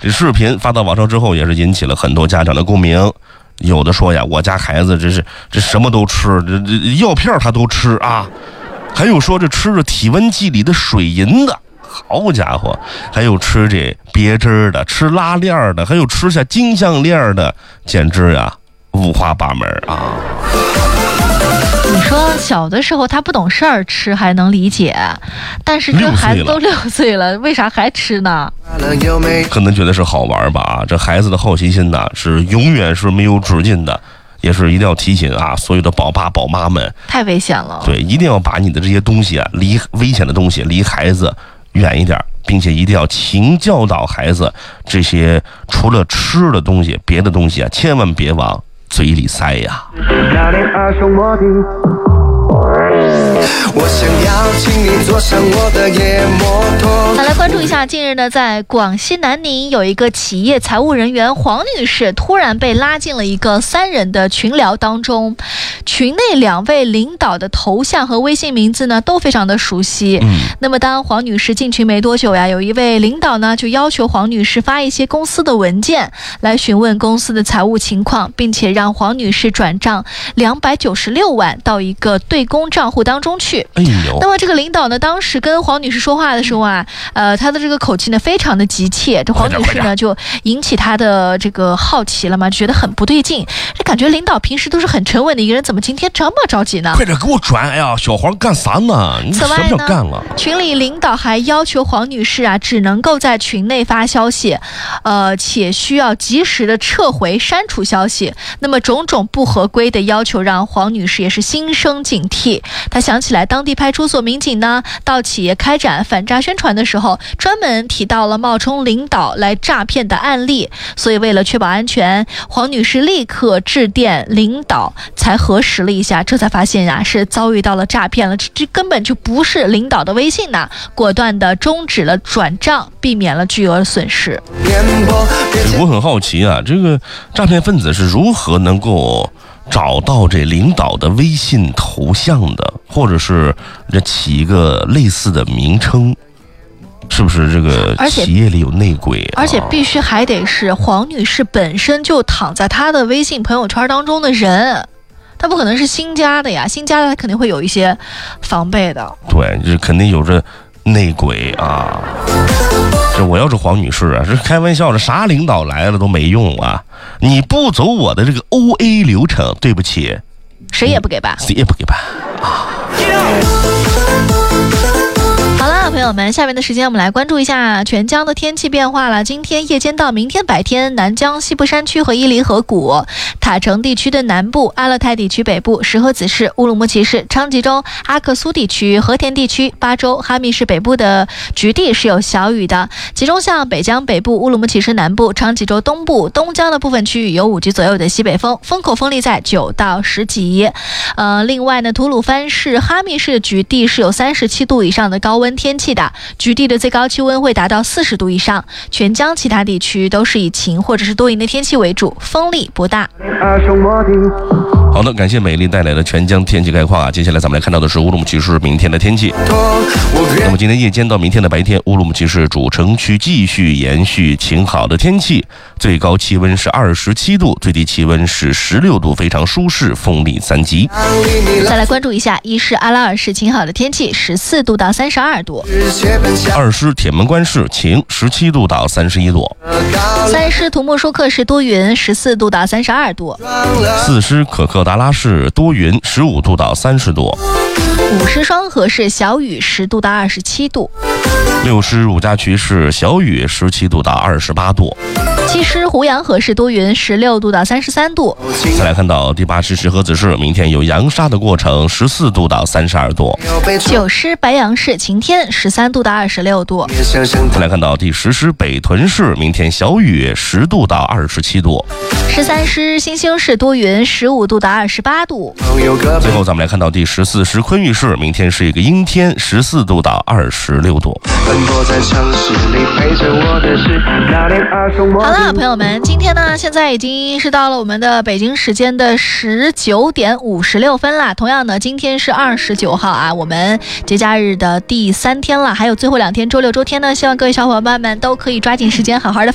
这视频发到网上之后，也是引起了很多家长的共鸣。有的说呀，我家孩子这什么都吃，这药片他都吃啊。还有说这吃着体温计里的水银的，好家伙，还有吃这别针的，吃拉链的，还有吃下金项链的，简直呀五花八门啊。 你说小的时候他不懂事儿吃还能理解，但是这孩子都6岁了，为啥还吃呢？ 可能觉得是好玩吧。这孩子的好奇心呢，是永远是没有止境的，也是一定要提醒啊，所有的宝爸宝妈们，太危险了。对，一定要把你的这些东西啊，离危险的东西离孩子远一点，并且一定要勤教导孩子，这些除了吃的东西，别的东西啊，千万别往嘴里塞呀。我想要请你坐上我的野摩托。好，来关注一下，近日呢，在广西南宁有一个企业财务人员黄女士突然被拉进了一个3人的群聊当中，群内2位领导的头像和微信名字呢都非常的熟悉。那么当黄女士进群没多久呀，有一位领导呢就要求黄女士发一些公司的文件来询问公司的财务情况，并且让黄女士转账296万到一个对公账户当中去。那么这个领导呢，当时跟黄女士说话的时候啊，他的这个口气呢非常的急切，这黄女士呢就引起他的这个好奇了嘛，觉得很不对劲，这感觉领导平时都是很沉稳的一个人，怎么今天这么着急呢？快点给我转！哎呀，小黄干啥呢？你什么时候干了？群里领导还要求黄女士啊，只能够在群内发消息，且需要及时的撤回删除消息。那么种种不合规的要求让黄女士也是心生警惕。她想起来当地派出所民警呢到企业开展反诈宣传的时候，专门提到了冒充领导来诈骗的案例，所以为了确保安全，黄女士立刻致电领导，才核实了一下，这才发现啊是遭遇到了诈骗了，这根本就不是领导的微信呢，果断的终止了转账，避免了巨额的损失。我很好奇啊，这个诈骗分子是如何能够找到这领导的微信头像的，或者是这起一个类似的名称，是不是这个企业里有内鬼啊？而且必须还得是黄女士本身就躺在她的微信朋友圈当中的人，她不可能是新加的呀，新加的她肯定会有一些防备的。对，这肯定有着内鬼啊。这我要是黄女士啊，这开玩笑，这啥领导来了都没用啊！你不走我的这个 OA 流程，对不起，谁也不给办，谁也不给办啊！好了，朋友们，下面的时间我们来关注一下全疆的天气变化了。今天夜间到明天白天，南疆西部山区和伊犁河谷、塔城地区的南部、阿勒泰地区北部、石河子市、乌鲁木齐市、昌吉州、阿克苏地区、和田地区、巴州、哈密市北部的局地是有小雨的，其中像北疆北部、乌鲁木齐市南部、昌吉州东部、东疆的部分区域有5级左右的西北风，风口风力在9到10级。另外呢，吐鲁番市、哈密市局地是有37度以上的高温天气的，局地的最高气温会达到40度以上。全疆其他地区都是以晴或者是多云的天气为主，风力不大。好的，感谢美丽带来的全疆天气概况啊。接下来咱们来看到的是乌鲁木齐市明天的天气。那么今天夜间到明天的白天，乌鲁木齐市主城区继续延续晴好的天气，最高气温是27度，最低气温是16度，非常舒适，风力3级。再来关注一下伊势阿拉尔市晴好的天气，14度到32度。2师铁门关市晴，17度到31度。3师图木舒克市多云，14度到32度。4师可克达拉市多云，15度到30度。5师双河市小雨，10度到27度。6师汝嘉渠市小雨，17度到28度。7师胡杨河市多云，16度到33度。再来看到第8师石河子市，明天有扬沙的过程，14度到32度。9师白杨市晴天，13度到26度。再来看到第10师北屯市，明天小雨，10度到27度。13师新兴市多云，15度到28度。最后咱们来看到第14师昆玉市，明天是一个阴天，14度到26度。好了，朋友们，今天呢，现在已经是到了我们的北京时间的19点56分了。同样呢，今天是29号啊，我们节假日的第3天了，还有最后2天，周六周天呢，希望各位小伙伴们都可以抓紧时间好好的